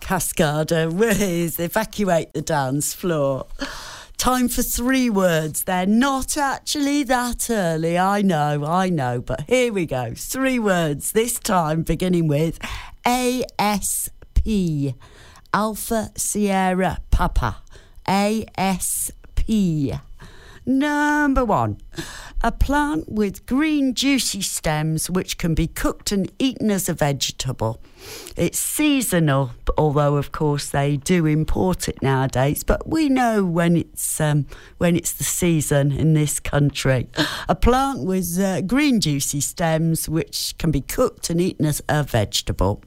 Cascada with Evacuate the Dance Floor. Time for 3 words. They're not actually that early, I know, but here we go. 3 words, this time beginning with ASP. Alpha Sierra Papa. ASP. Number 1, a plant with green juicy stems which can be cooked and eaten as a vegetable. It's seasonal, although of course they do import it nowadays, but we know when it's the season in this country. A plant with green juicy stems which can be cooked and eaten as a vegetable.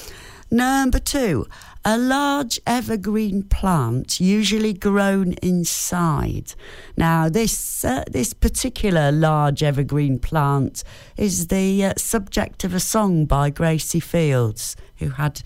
Number 2, a large evergreen plant usually grown inside. Now, this particular large evergreen plant is the subject of a song by Gracie Fields, who had,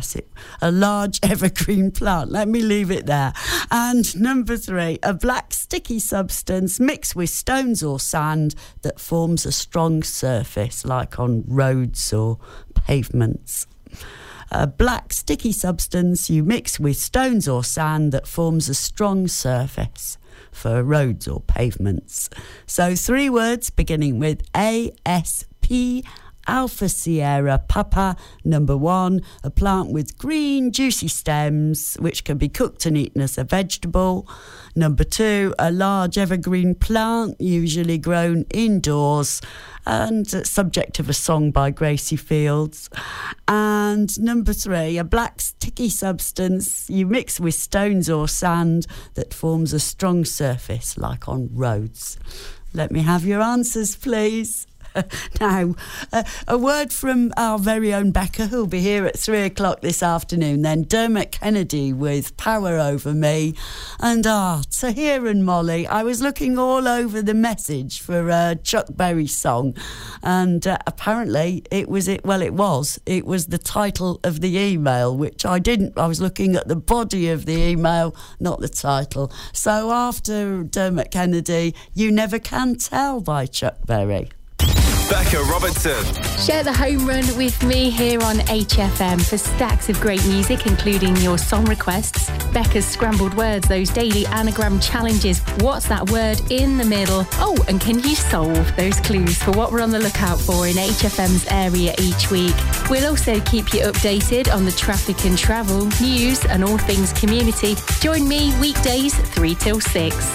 a large evergreen plant. Let me leave it there. And number 3, a black sticky substance mixed with stones or sand that forms a strong surface, like on roads or pavements. A black sticky substance you mix with stones or sand that forms a strong surface for roads or pavements. So 3 words beginning with ASP. Alpha Sierra Papa. Number 1, a plant with green juicy stems which can be cooked and eaten as a vegetable. Number 2, a large evergreen plant usually grown indoors and subject of a song by Gracie Fields. And number 3, a black sticky substance you mix with stones or sand that forms a strong surface like on roads. Let me have your answers, please. Now, a word from our very own Becca, who'll be here at 3 o'clock this afternoon. Then Dermot Kennedy with Power Over Me. And Tahir and Molly, I was looking all over the message for a Chuck Berry song. And apparently it was the title of the email, which I didn't. I was looking at the body of the email, not the title. So after Dermot Kennedy, You Never Can Tell by Chuck Berry. Becca Robertson. Share the home run with me here on HFM for stacks of great music, including your song requests, Becca's scrambled words, those daily anagram challenges. What's that word in the middle? Oh, and can you solve those clues for what we're on the lookout for in HFM's area each week? We'll also keep you updated on the traffic and travel, news and all things community. Join me weekdays 3 till 6.